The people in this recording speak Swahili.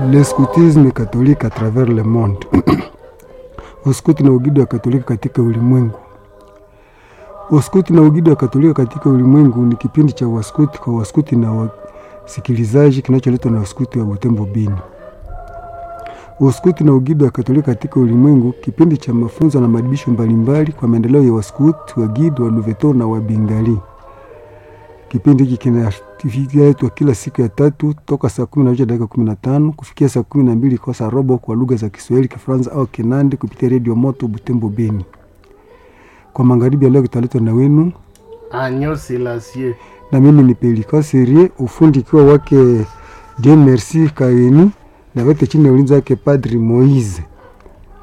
Le scoutisme catholique à travers le monde. Uskuti na ugido wa Katolika katika ulimwengu. Uskuti na ugido wa Katolika katika ulimwengu ni kipindi cha waskuti kwa waskuti na wasikilizaji kinacholetwa na waskuti wa Butembo Beni. Uskuti na ugido wa Katolika katika ulimwengu, kipindi cha mafunzo na maadibisho mbalimbali kwa maendeleo ya waskuti, wagido, wa Luveto na wa Bengali. Kipindi hiki kinaletwa kila siku ya tatu toka saa 11:15 kufikia saa 12 kwa saa robo kwa lugha za Kiswahili, Kifaransa au Kinandi kupitia Radio Moto Butembo Beni. Kwa magharibi ya leo kitaletwa na wenu Agneau Selassie na mimi ni Pelika Serie, ufundi kwa wake Dieu Merci Kaini na wote chini ya ulinzi wake Padri Moise.